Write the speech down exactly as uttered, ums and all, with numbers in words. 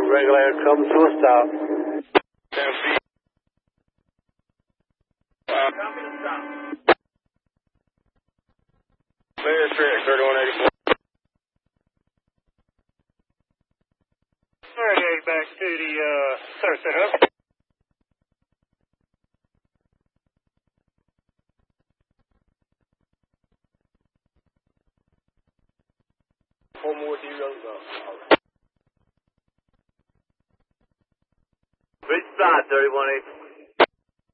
Regulator, come to a stop. ten feet. Uh, Clear track, thirty-one eighty-four. thirty-eight back to the uh, Thursday Hub. Four more D rows up. Reach side, thirty-one eighty-four.